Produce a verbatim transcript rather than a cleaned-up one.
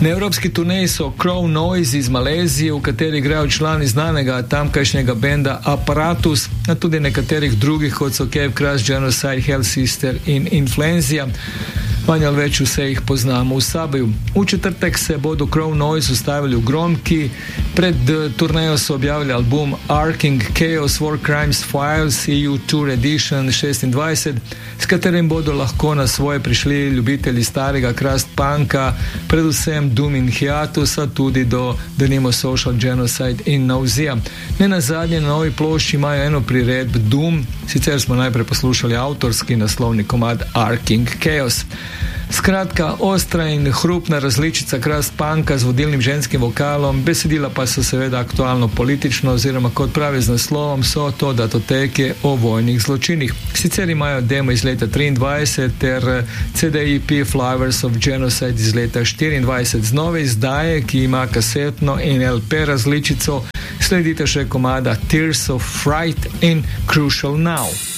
Na evropski turneji so Crow Noise iz Malezije, v kateri igrajo člani znanega tamkajšnjega benda Apparatus, a tudi nekaterih drugih, kot so Cave Crush, Genocide, Hell Sister in Influenzia. Manj ali več vse jih poznamo v Saboju. V četrtek se bodo Crow Noise ustavili v Gromki. Pred turnejo so objavili album Arcing Chaos War Crimes Files E U Tour Edition šestindvajset, s katerim bodo lahko na svoje prišli ljubitelji starega crust punka, predvsem Doom in Hiatusa, tudi do denimo Social Genocide in Nausea. Ne nazadnje na novi plošči imajo eno priredb Doom, sicer smo najprej poslušali avtorski naslovni komad Arcing Chaos. Skratka, ostra in hrupna različica crust punka z vodilnim ženskim vokalom, besedila pa so seveda aktualno politično, oziroma kot pravi z naslovom, so to datoteke o vojnih zločinih. Sicer imajo demo iz leta triindvajset ter C D E P Flowers of Genocide iz leta štiriindvajset. Z nove izdaje, ki ima kasetno in L P različico, sledite še komada Tears of Fright in Crucial Now.